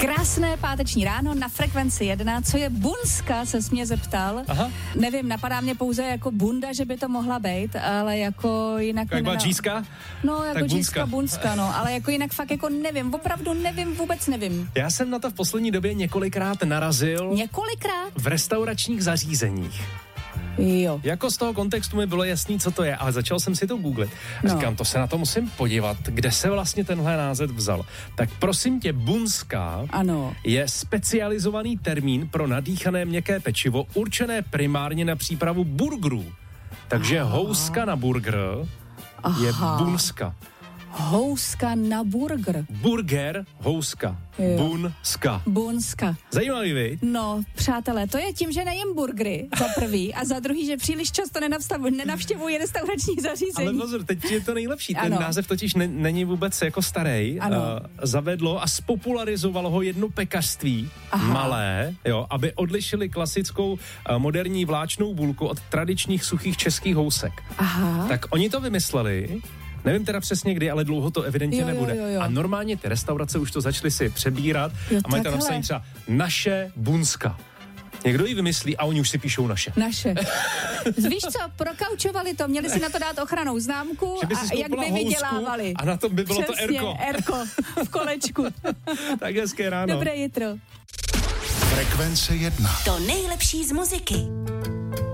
Krásné páteční ráno na Frekvenci 1. Co je bunska, ses mě zeptal. Aha. Nevím, napadá mě pouze jako bunda, že by to mohla být, ale jako jinak... Jak byla džíska? No, jako tak džíska, bunska, no, ale jako jinak fakt jako nevím, opravdu nevím, vůbec nevím. Já jsem na to v poslední době několikrát narazil. Několikrát? V restauračních zařízeních. Jo. Jako z toho kontextu mi bylo jasný, co to je, ale začal jsem si to googlit. A říkám, to se na to musím podívat, kde se vlastně tenhle název vzal. Tak prosím tě, bunska je specializovaný termín pro nadýchané měkké pečivo, určené primárně na přípravu burgerů. Takže houska na burger je bunska. Houska na burger. Burger, houska. Jo. Bunska. Bunska. Zajímavý, viď? No, přátelé, to je tím, že nejím burgery, za prvý, a za druhý, že příliš často nenavštěvuji restaurační zařízení. Ale pozor, teď je to nejlepší. Ten název totiž není vůbec jako starý. Zavedlo a spopularizovalo ho jedno pekařství, malé, jo, aby odlišili klasickou moderní vláčnou bulku od tradičních suchých českých housek. Aha. Tak oni to vymysleli. Nevím teda přesně kdy, ale dlouho to evidentně nebude. Jo. A normálně ty restaurace už to začaly si přebírat a mají tam napsaný třeba naše bunska. Někdo ji vymyslí a oni už si píšou naše. Naše. Víš co, prokaučovali to, měli si na to dát ochrannou známku a jak by vydělávali. A na tom by bylo přesně, to Erko v kolečku. Tak hezké ráno. Dobré jitro. Frekvence 1. To nejlepší z muziky.